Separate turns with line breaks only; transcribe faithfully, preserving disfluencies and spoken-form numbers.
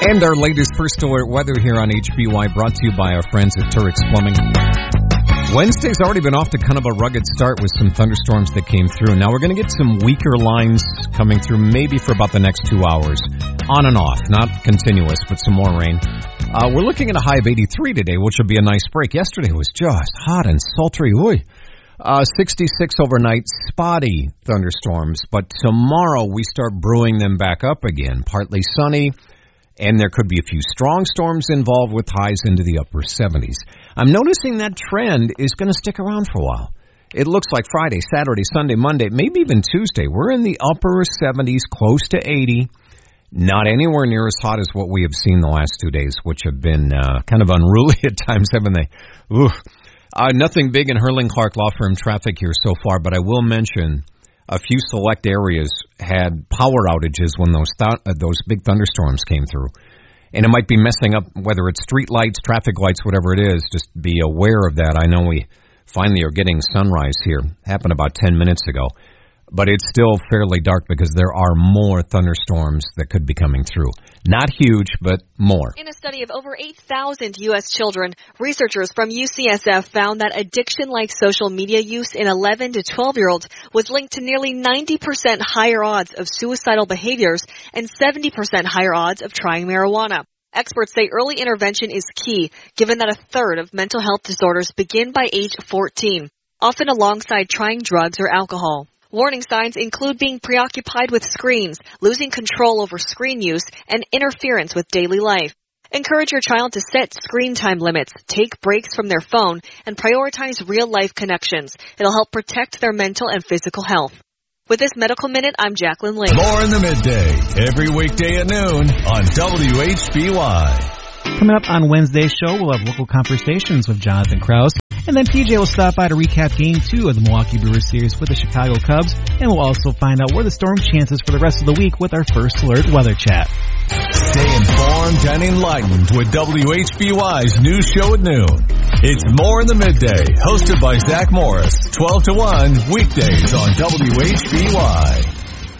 And our latest first alert weather here on H B Y brought to you by our friends at Tureks Plumbing. Wednesday's already been off to kind of a rugged start with some thunderstorms that came through. Now we're going to get some weaker lines coming through maybe for about the next two hours. On and off, not continuous, but some more rain. Uh, we're looking at a high of eighty-three today, which will be a nice break. Yesterday was just hot and sultry. Oy. Uh, sixty-six overnight, spotty thunderstorms. But tomorrow we start brewing them back up again. Partly sunny. And there could be a few strong storms involved with highs into the upper seventies. I'm noticing that trend is going to stick around for a while. It looks like Friday, Saturday, Sunday, Monday, maybe even Tuesday. We're in the upper seventies, close to eighty. Not anywhere near as hot as what we have seen the last two days, which have been uh, kind of unruly at times, haven't they? Ooh. Uh, nothing big in Hurling Clark Law Firm traffic here so far, but I will mention a few select areas had power outages when those th- uh, those big thunderstorms came through. And it might be messing up whether it's street lights, traffic lights, whatever it is. Just be aware of that. I know we finally are getting sunrise here. Happened about ten minutes ago. But it's still fairly dark because there are more thunderstorms that could be coming through. Not huge, but more.
In a study of over eight thousand U S children, researchers from U C S F found that addiction-like social media use in eleven to twelve-year-olds was linked to nearly ninety percent higher odds of suicidal behaviors and seventy percent higher odds of trying marijuana. Experts say early intervention is key, given that a third of mental health disorders begin by age fourteen, often alongside trying drugs or alcohol. Warning signs include being preoccupied with screens, losing control over screen use, and interference with daily life. Encourage your child to set screen time limits, take breaks from their phone, and prioritize real-life connections. It'll help protect their mental and physical health. With this Medical Minute, I'm Jacqueline Lake.
More in the midday, every weekday at noon on W H B Y.
Coming up on Wednesday's show, we'll have local conversations with Jonathan Krause. And then P J will stop by to recap Game two of the Milwaukee Brewers series with the Chicago Cubs. And we'll also find out where the storm chances for the rest of the week with our First Alert Weather Chat.
Stay informed and enlightened with W H B Y's news show at noon. It's More in the Midday, hosted by Zach Morris, twelve to one, weekdays on W H B Y.